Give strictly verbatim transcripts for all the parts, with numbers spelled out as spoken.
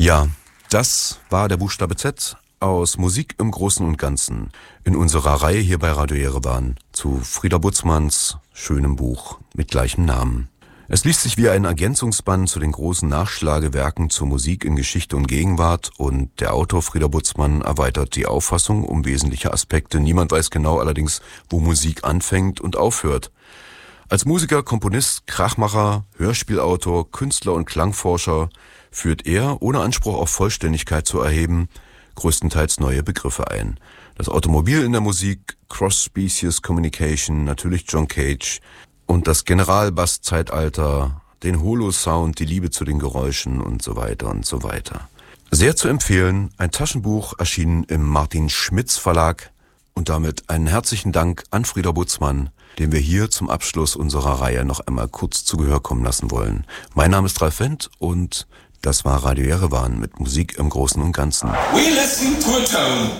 Ja, das war der Buchstabe Z aus Musik im Großen und Ganzen in unserer Reihe hier bei Radio Jerewan zu Frieder Butzmanns schönem Buch mit gleichem Namen. Es liest sich wie ein Ergänzungsband zu den großen Nachschlagewerken zur Musik in Geschichte und Gegenwart und der Autor Frieder Butzmann erweitert die Auffassung um wesentliche Aspekte. Niemand weiß genau allerdings, wo Musik anfängt und aufhört. Als Musiker, Komponist, Krachmacher, Hörspielautor, Künstler und Klangforscher führt er, ohne Anspruch auf Vollständigkeit zu erheben, größtenteils neue Begriffe ein. Das Automobil in der Musik, Cross-Species Communication, natürlich John Cage und das Generalbass-Zeitalter, den Holo-Sound, die Liebe zu den Geräuschen und so weiter und so weiter. Sehr zu empfehlen, ein Taschenbuch erschienen im Martin Schmitz Verlag und damit einen herzlichen Dank an Frieder Butzmann, den wir hier zum Abschluss unserer Reihe noch einmal kurz zu Gehör kommen lassen wollen. Mein Name ist Ralf Wendt und das war Radio Jerewan mit Musik im Großen und Ganzen. We listen to a tone.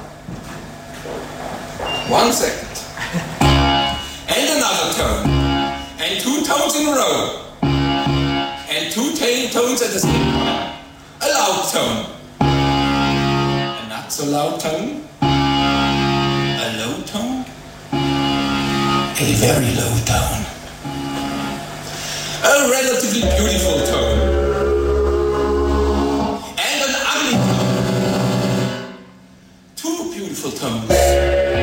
One second. And another tone. And two tones in a row. And two t- tones at the same time. A loud tone. A not so loud tone. A low tone. A very low tone. A relatively beautiful tone.